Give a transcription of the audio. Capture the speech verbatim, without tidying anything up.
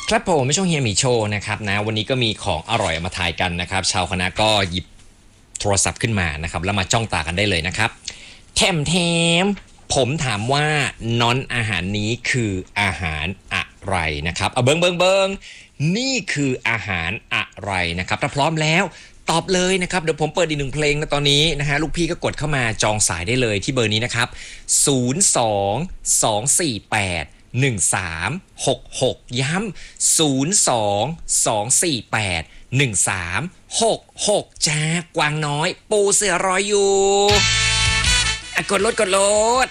ครับผมไม่ช่วงเฮียหมีโชว์นะครับนะวันนี้ก็มีของอร่อยมาทายกันนะครับชาวคณะก็หยิบโทรศัพท์ขึ้นมานะครับแล้วมาจ้องตากันได้เลยนะครับแถมแถมผมถามว่าน้อนอาหารนี้คืออาหารอะไรนะครับเอาเบิงเบิงเบิงนี่คืออาหารอะไรนะครับถ้าพร้อมแล้วตอบเลยนะครับเดี๋ยวผมเปิดอีกหนึ่งเพลงนะตอนนี้นะฮะลูกพี่ก็กดเข้ามาจองสายได้เลยที่เบอร์นี้นะครับศูนย์ สอง สอง สี่ แปดหนึ่ง สาม หก หกย้ำศูนย์ สอง สอง สี่ แปด หนึ่ง สาม หก หกจ้ากวางน้อยปูเสือรออยู่อ่ะกดรถกดรถ